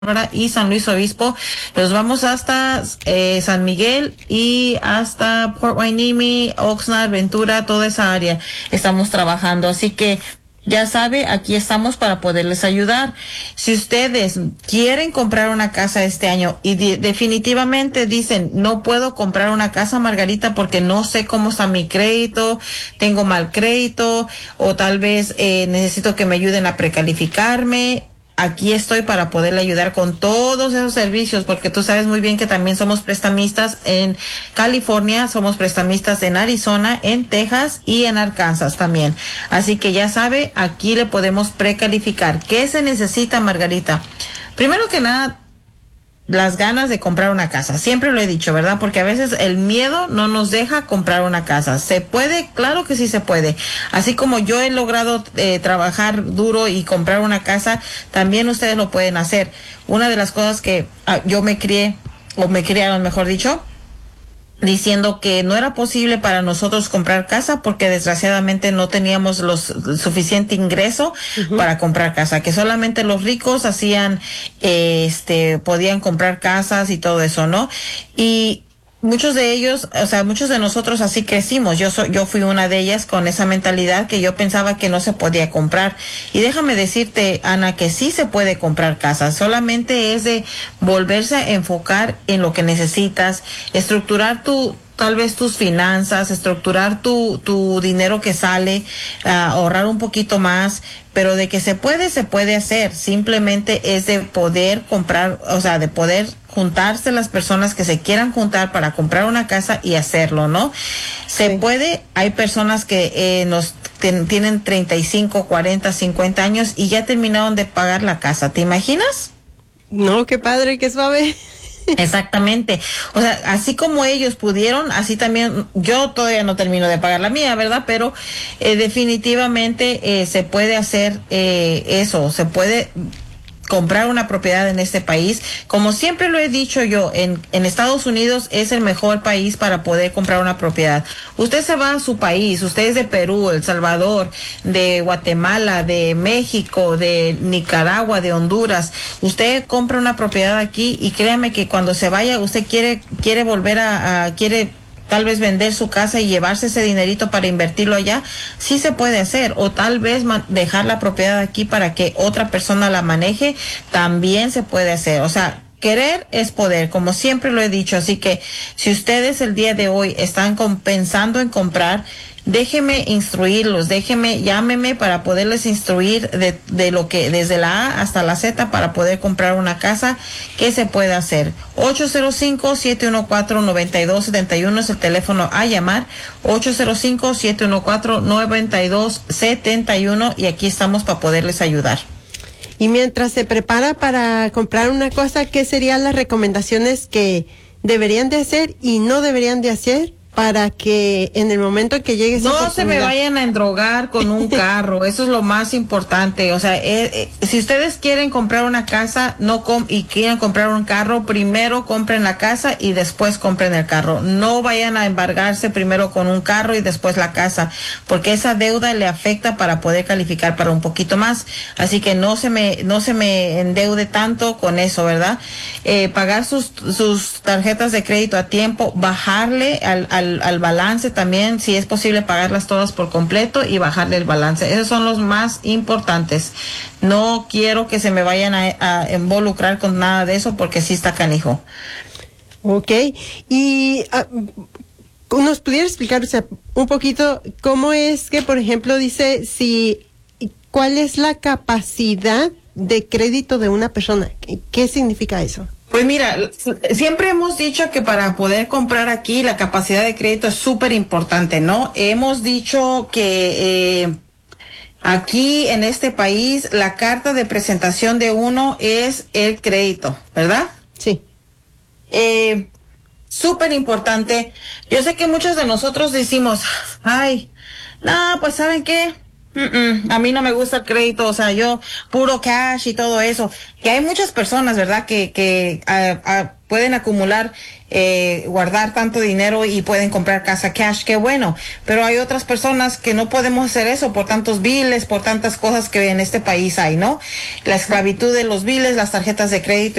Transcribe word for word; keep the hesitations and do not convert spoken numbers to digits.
y San Luis Obispo. Nos vamos hasta eh, San Miguel y hasta Port Hueneme, Oxnard, Ventura, toda esa área estamos trabajando. Así que ya sabe, aquí estamos para poderles ayudar. Si ustedes quieren comprar una casa este año y de- definitivamente dicen, no puedo comprar una casa, Margarita, porque no sé cómo está mi crédito, tengo mal crédito, o tal vez eh, necesito que me ayuden a precalificarme. Aquí estoy para poderle ayudar con todos esos servicios, porque tú sabes muy bien que también somos prestamistas en California, somos prestamistas en Arizona, en Texas y en Arkansas también. Así que ya sabe, aquí le podemos precalificar. ¿Qué se necesita, Margarita? Primero que nada, las ganas de comprar una casa. Siempre lo he dicho, ¿verdad? Porque a veces el miedo no nos deja comprar una casa. ¿Se puede? Claro que sí se puede. Así como yo he logrado eh, trabajar duro y comprar una casa, también ustedes lo pueden hacer. Una de las cosas que ah, yo me crié, o me criaron, mejor dicho, diciendo que no era posible para nosotros comprar casa porque desgraciadamente no teníamos los suficiente ingreso Ujú. para comprar casa, que solamente los ricos hacían, eh, este, podían comprar casas y todo eso, ¿no? Y muchos de ellos, o sea, muchos de nosotros así crecimos. Yo soy, yo fui una de ellas con esa mentalidad que yo pensaba que no se podía comprar. Y déjame decirte, Ana, que sí se puede comprar casa. Solamente es de volverse a enfocar en lo que necesitas, estructurar tu, tal vez tus finanzas, estructurar tu, tu dinero que sale, uh, ahorrar un poquito más, pero de que se puede, se puede hacer. Simplemente es de poder comprar, o sea, de poder juntarse las personas que se quieran juntar para comprar una casa y hacerlo, ¿no? Se Sí. puede, hay personas que eh, nos ten, tienen treinta y cinco, cuarenta, cincuenta años y ya terminaron de pagar la casa. ¿Te imaginas? No, qué padre, qué suave. Exactamente. O sea, así como ellos pudieron, así también yo todavía no termino de pagar la mía, ¿verdad? Pero eh, definitivamente eh, se puede hacer eh, eso, se puede comprar una propiedad en este país. Como siempre lo he dicho yo, en, en Estados Unidos es el mejor país para poder comprar una propiedad. Usted se va a su país, usted es de Perú, El Salvador, de Guatemala, de México, de Nicaragua, de Honduras. Usted compra una propiedad aquí y créame que cuando se vaya, usted quiere, quiere volver a, a quiere tal vez vender su casa y llevarse ese dinerito para invertirlo allá, sí se puede hacer, o tal vez dejar la propiedad aquí para que otra persona la maneje, también se puede hacer. O sea, querer es poder, como siempre lo he dicho. Así que si ustedes el día de hoy están con, pensando en comprar, déjeme instruirlos, déjeme, llámeme para poderles instruir de, de lo que, desde la A hasta la Z, para poder comprar una casa. ¿Qué se puede hacer? ocho cero cinco, siete uno cuatro, nueve dos siete uno es el teléfono a llamar, ocho cero cinco, siete uno cuatro, nueve dos siete uno, y aquí estamos para poderles ayudar. Y mientras se prepara para comprar una cosa, ¿qué serían las recomendaciones que deberían de hacer y no deberían de hacer para que en el momento que llegue esa No se oportunidad? me vayan a endrogar con un carro, eso es lo más importante. O sea, eh, eh, si ustedes quieren comprar una casa no com y quieren comprar un carro, primero compren la casa y después compren el carro. No vayan a embargarse primero con un carro y después la casa, porque esa deuda le afecta para poder calificar para un poquito más. Así que no se me, no se me endeude tanto con eso, ¿verdad? Eh, pagar sus, sus tarjetas de crédito a tiempo, bajarle al, al Al, al balance también, si es posible pagarlas todas por completo y bajarle el balance. Esos son los más importantes. No quiero que se me vayan a, a involucrar con nada de eso, porque sí está canijo. Ok, y uh, nos pudiera explicar, o sea, un poquito cómo es que, por ejemplo, dice si cuál es la capacidad de crédito de una persona. ¿Qué, qué significa eso? Pues mira, siempre hemos dicho que para poder comprar aquí la capacidad de crédito es súper importante, ¿no? Hemos dicho que eh, aquí en este país la carta de presentación de uno es el crédito, ¿verdad? Sí. Eh, súper importante. Yo sé que muchos de nosotros decimos, ay, no, pues ¿saben qué? Mm-mm, a mí no me gusta el crédito, o sea, yo puro cash y todo eso. Que hay muchas personas, ¿verdad? Que, que, a, a, pueden acumular, eh, guardar tanto dinero y pueden comprar casa cash, qué bueno. Pero hay otras personas que no podemos hacer eso por tantos biles, por tantas cosas que en este país hay, ¿no? La esclavitud de los biles, las tarjetas de crédito